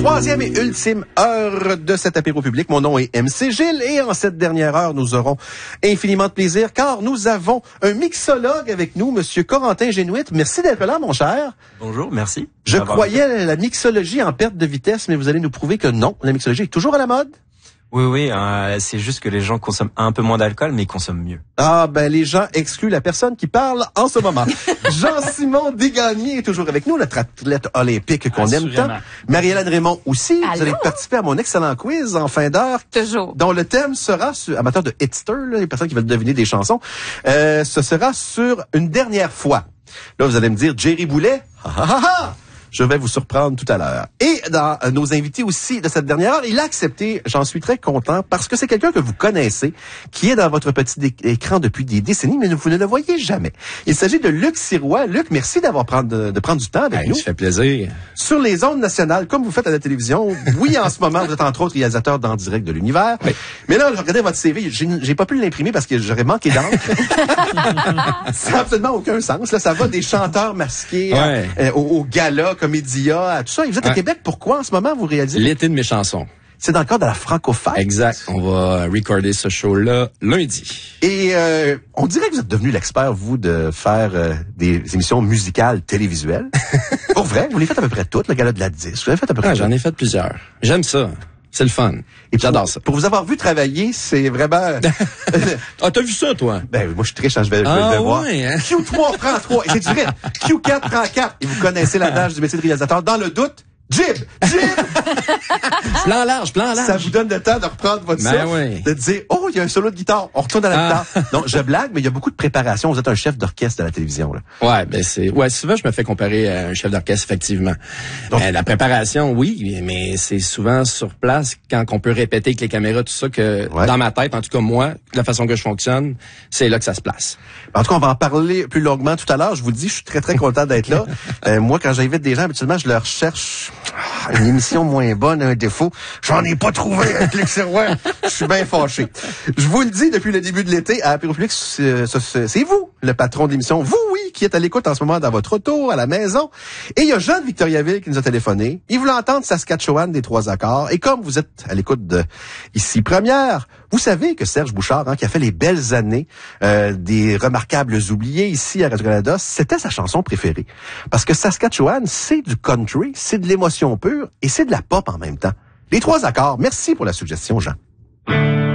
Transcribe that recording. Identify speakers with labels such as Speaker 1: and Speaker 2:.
Speaker 1: Troisième et ultime heure de cet apéro public. Mon nom est MC Gilles et en cette dernière heure, nous aurons infiniment de plaisir car nous avons un mixologue avec nous, Monsieur Corentin Génuit. Merci d'être là, mon cher.
Speaker 2: Bonjour, merci.
Speaker 1: Je croyais la mixologie en perte de vitesse, mais vous allez nous prouver que non, la mixologie est toujours à la mode.
Speaker 2: Oui, c'est juste que les gens consomment un peu moins d'alcool, mais ils consomment mieux.
Speaker 1: Ah, ben, les gens excluent la personne qui parle en ce moment. Jean-Simon Desgagnés est toujours avec nous, notre athlète olympique qu'on aime tant. Marie-Hélène Raymond aussi.
Speaker 3: Allô?
Speaker 1: Vous allez participer à mon excellent quiz en fin d'heure.
Speaker 3: Toujours.
Speaker 1: Dont le thème sera sur, amateur de hitster, là, les personnes qui veulent deviner des chansons. Ce sera sur une dernière fois. Là, vous allez me dire, Jerry Boulet. Je vais vous surprendre tout à l'heure. Et dans nos invités aussi de cette dernière heure, il a accepté, j'en suis très content, parce que c'est quelqu'un que vous connaissez, qui est dans votre petit écran depuis des décennies, mais vous ne le voyez jamais. Il s'agit de Luc Sirois. Luc, merci d'avoir de prendre du temps avec nous.
Speaker 4: Ça fait plaisir.
Speaker 1: Sur les ondes nationales, comme vous faites à la télévision. Oui, en ce moment, vous êtes entre autres réalisateur d'En direct de l'univers. Oui. Mais là, je regardais votre CV, j'ai pas pu l'imprimer parce que j'aurais manqué d'encre. Ça n'a absolument aucun sens. Là, ça va des chanteurs masqués au gala, comédia, tout ça. Et vous êtes à Québec, pourquoi en ce moment vous réalisez?
Speaker 4: L'été de mes chansons.
Speaker 1: C'est dans le cadre de la Franco-Fête.
Speaker 4: Exact. On va recorder ce show-là lundi.
Speaker 1: Et on dirait que vous êtes devenu l'expert, vous, de faire des émissions musicales télévisuelles. Pour vrai, vous les faites à peu près toutes, le gala de la 10. Vous avez fait à peu près
Speaker 4: J'en ai fait plusieurs. J'aime ça. C'est le fun. Et j'adore ça.
Speaker 1: Pour vous avoir vu travailler, c'est vraiment...
Speaker 4: Ah, t'as vu ça, toi?
Speaker 1: Ben, moi, je suis triche, je vais le voir.
Speaker 4: Hein?
Speaker 1: Q3 prend 3. Et j'ai dit, Q4 prend 4. Et vous connaissez l'adage du métier de réalisateur. Dans le doute, Jib!
Speaker 4: Plan large.
Speaker 1: Ça vous donne le temps de reprendre votre souffle, de dire, oh, il y a un solo de guitare, on retourne à la guitare. Non, je blague, mais il y a beaucoup de préparation. Vous êtes un chef d'orchestre de la télévision, là.
Speaker 4: Souvent, je me fais comparer à un chef d'orchestre, effectivement. Donc, la préparation, oui, mais c'est souvent sur place, quand on peut répéter avec les caméras, tout ça, que dans ma tête, en tout cas, moi, la façon que je fonctionne, c'est là que ça se place.
Speaker 1: En tout cas, on va en parler plus longuement tout à l'heure. Je vous le dis, je suis très, très content d'être là. Moi, quand j'invite des gens, habituellement, je leur cherche une émission moins bonne, un défaut. J'en ai pas trouvé avec Luc Sirois. Je suis bien fâché. Je vous le dis, depuis le début de l'été, à Apéro Public, c'est vous, le patron de l'émission. Vous, oui, qui êtes à l'écoute en ce moment dans votre auto, à la maison. Et il y a Jean de Victoriaville qui nous a téléphoné. Il voulait entendre Saskatchewan des 3 accords. Et comme vous êtes à l'écoute de Ici Première, vous savez que Serge Bouchard, qui a fait les belles années des remarquables oubliés ici à Radio-Canada, c'était sa chanson préférée. Parce que Saskatchewan, c'est du country, c'est de l'émotion pure et c'est de la pop en même temps. Les 3 accords. Merci pour la suggestion, Jean.